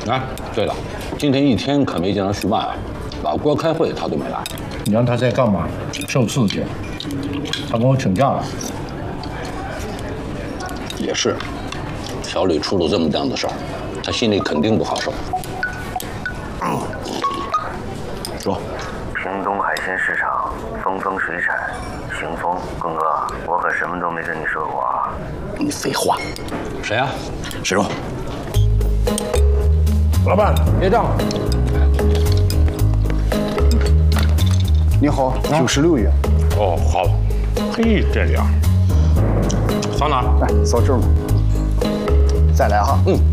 哎，对了，今天一天可没见到徐曼啊，老郭开会他都没来。 你让他在干嘛？受刺激。他跟我请假了。 也是，小吕出了这么档子事儿，他心里肯定不好受。说， 屏东海鲜市场峰水产，邢峰，公哥，我可什么都没跟你说过啊。 你废话。谁呀？石荣。 老板，结账。 你好，96元。 哦，好。嘿，这样。扫哪？ 来，扫这儿吧。再来哈。 嗯。